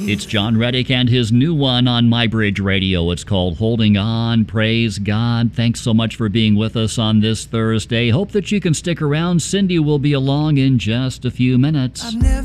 It's John Reddick and his new one on MyBridge Radio. It's called Holding On. Praise God. Thanks so much for being with us on this Thursday. Hope that you can stick around. Cindy will be along in just a few minutes.